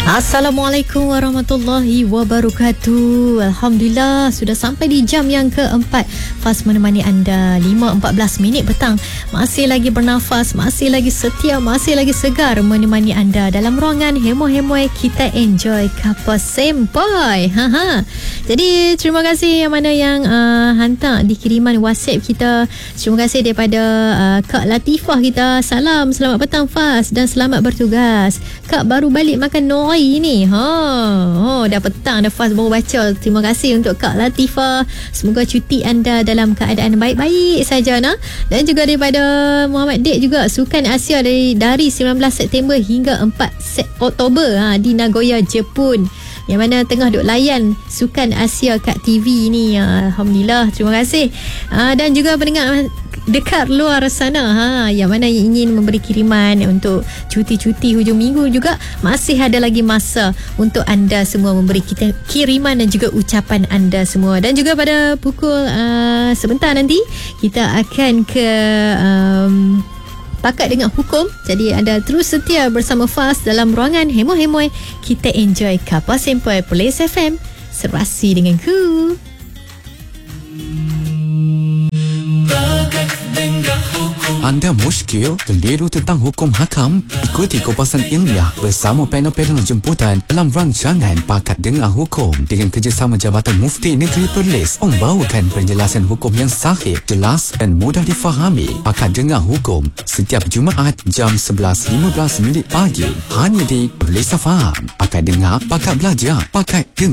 Assalamualaikum warahmatullahi wabarakatuh. Alhamdulillah sudah sampai di jam yang keempat. Fas menemani anda 5.14 minit petang. Masih lagi bernafas, masih lagi setia, masih lagi segar menemani anda dalam ruangan hemo-hemoi kita enjoy Kapal Sempoi. Jadi terima kasih yang mana yang hantar di kiriman WhatsApp kita. Terima kasih daripada Kak Latifah kita. Salam, selamat petang Fas dan selamat bertugas. Kak baru balik makan nori ni. Dah petang dah Fas baru baca. Terima kasih untuk Kak Latifah. Semoga cuti anda dalam keadaan baik-baik saja nah. Dan juga daripada Muhammad Dek juga, Sukan Asia dari 19 September hingga 4 Oktober di Nagoya, Jepun. Yang mana tengah duk layan Sukan Asia kat TV ni. Alhamdulillah, terima kasih. Dan juga pendengar dekat luar sana yang mana ingin memberi kiriman untuk cuti-cuti hujung minggu juga, masih ada lagi masa untuk anda semua memberi kita kiriman dan juga ucapan anda semua. Dan juga pada pukul sebentar nanti kita akan ke Pakat Dengar Hukum. Jadi anda terus setia bersama Fas dalam ruangan hemo-hemoi kita enjoy Kapal Sempoi Police FM. Serasi dengan ku. Anda muskil, keliru tentang hukum hakam? Ikuti kupasan ilmiah bersama panel-panel jemputan dalam rancangan Pakat Dengar Hukum dengan kerjasama Jabatan Mufti Negeri Perlis membawakan penjelasan hukum yang sahih, jelas dan mudah difahami. Pakat Dengar Hukum setiap Jumaat jam 11.15 pagi hanya di Perlis Faham. Pakat Dengar, Pakat Belajar, Pakat Dengar.